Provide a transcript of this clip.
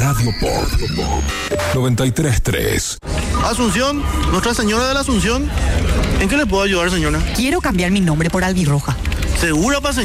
Radio Pop 93.3. Asunción, Nuestra Señora de la Asunción. ¿En qué le puedo ayudar, señora? Quiero cambiar mi nombre por Albirroja. ¿Segura,